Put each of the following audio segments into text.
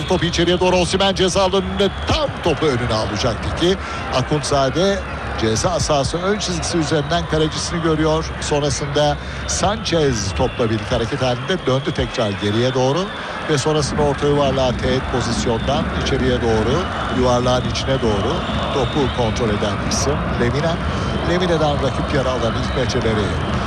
topu içeriye doğru. Osimhen ceza alanında tam topu önüne alacaktı ki Akunzade ceza sahası ön çizgisi üzerinden kalecisini görüyor. Sonrasında Sanchez topla birlikte hareket halinde döndü tekrar geriye doğru ve sonrasında orta yuvarlağa teğet pozisyondan içeriye doğru, yuvarlağın içine doğru topu kontrol eden isim Lemina. Lemina'dan rakip yarı alan ilk meçeleri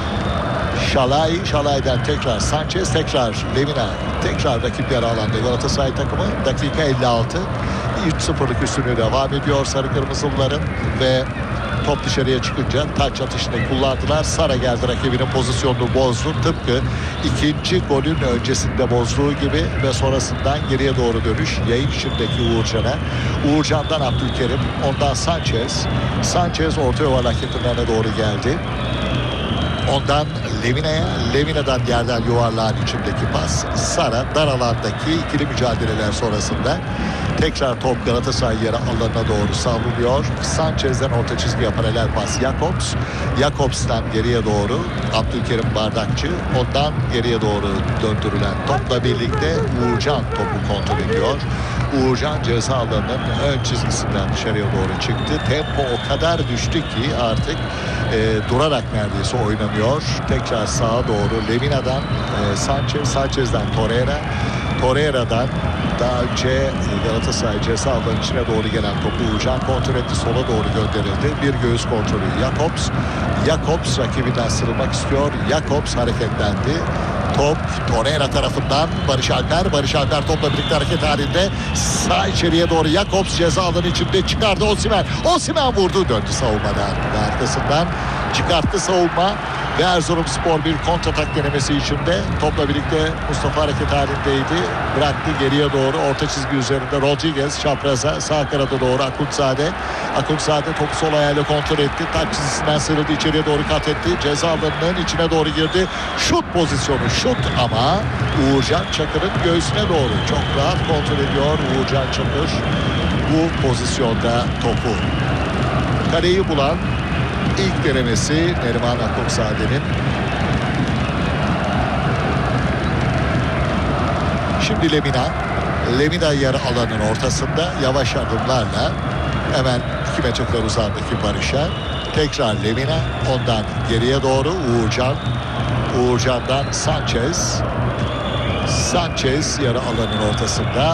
Şalay'dan tekrar Sanchez, tekrar Lemina, tekrar rakip yarı alanda Galatasaray takımı. Dakika 56. 3-0'lık üstünlüğü devam ediyor sarı kırmızılıların ve top dışarıya çıkınca taç atışını kullandılar. Sara geldi, rakibinin pozisyonunu bozdu. Tıpkı ikinci golün öncesinde bozduğu gibi ve sonrasından geriye doğru dönüş yayın içindeki Uğurcan'a. Uğurcan'dan Abdülkerim, ondan Sanchez. Sanchez orta yuvarlak yakınlarına doğru geldi. Ondan Lemina'ya, Lemina'dan yerden yuvarlağın içindeki pas. Sara dar alandaki ikili mücadeleler sonrasında tekrar top Galatasaray yarı alanına doğru savruluyor. Sanchez'den orta çizgiye paralel pas Jakobs'tan geriye doğru Abdülkerim Bardakçı. Ondan geriye doğru döndürülen topla birlikte Uğurcan topu kontrol ediyor. Uğurcan ceza alanının ön çizgisinden dışarıya doğru çıktı. Tempo o kadar düştü ki artık durarak neredeyse oynamıyor. Tekrar sağa doğru Lemina'dan Sanchez'den Torreira'dan daha önce Galatasaray ceza alanının içine doğru gelen topu Uğurcan kontrol etti. Sola doğru gönderildi. Bir göğüs kontrolü Jakobs rakibinden sıyrılmak istiyor. Jakobs hareketlendi. Top Torreira tarafından Barış Alper topla birlikte hareket halinde sağ içeriye doğru Jakobs ceza alanı içinde çıkardı. Osimhen vurdu, döndü savunmadan ve arkasından çıkarttı savunma ve Erzurumspor bir kontratak denemesi içinde topla birlikte Mustafa hareket halindeydi. Bıraktı geriye doğru orta çizgi üzerinde Rodriguez çapraza sağ kanada doğru Akunzade topu sol ayağıyla kontrol etti. Taç çizgisinden sıyrıldı, içeriye doğru kat etti. Ceza alanının içine doğru girdi. Şut pozisyonu ama Uğurcan Çakır'ın göğsüne doğru çok rahat kontrol ediyor Uğurcan Çakır bu pozisyonda topu. Kaleyi bulan ilk denemesi Neriman Akunzade'nin. Şimdi Lemina yarı alanın ortasında yavaş adımlarla hemen 2 metre kadar uzağındaki Barış'a, tekrar Lemina, ondan geriye doğru Uğurcan'dan Sanchez yarı alanın ortasında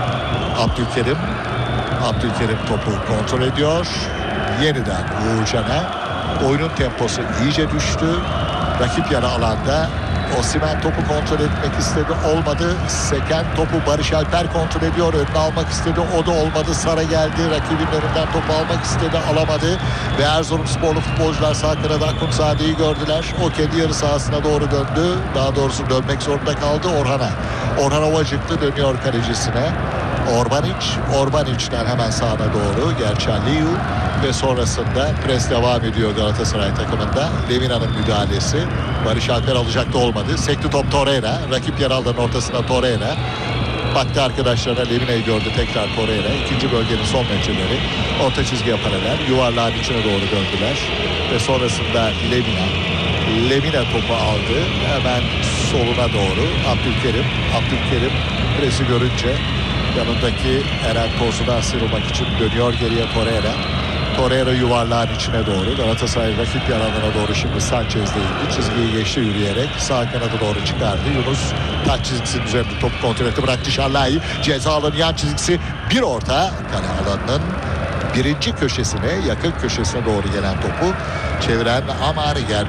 Abdülkerim topu kontrol ediyor. Yeniden Uğurcan'a. Oyunun temposu iyice düştü. Rakip yarı alanda Osimhen topu kontrol etmek istedi, olmadı. Seken topu Barış Alper kontrol ediyor, önüne almak istedi, o da olmadı. Sara geldi, rakibin önünden topu almak istedi, alamadı ve Erzurumsporlu futbolcular sağ kanada Akunzade'yi gördüler. O kendi yarı sahasına doğru döndü, daha doğrusu dönmek zorunda kaldı. Orhan Ovacıklı dönüyor kalecisine. Orbanic'den hemen sağına doğru Gerçaliu ve sonrasında pres devam ediyor Galatasaray takımında. Lemina'nın müdahalesi. Barış Alper alacaktı, olmadı. Sekti top Torreira. Rakip yer alanın ortasına Torreira. Baktı arkadaşlarına, Lemina'yı gördü tekrar Torreira. İkinci bölgenin son metreleri. Orta çizgiye paralel. Yuvarlağın içine doğru döndüler. Ve sonrasında Lemina topu aldı. Hemen soluna doğru Abdülkerim presi görünce yanındaki Eren Tosun'dan sıyrılmak için dönüyor geriye Torreira yuvarlağın içine doğru. Galatasaray rakip yanına doğru şimdi Sanchez'deydi. Çizgiyi geçti yürüyerek. Sağ kanada doğru çıkardı. Yunus taç çizgisinin üzerinde topu kontrol etti. Bıraktı Şalay. Ceza alanı yan çizgisi. Bir orta kale alanının birinci köşesine, yakın köşesine doğru gelen topu çeviren Amar geldi.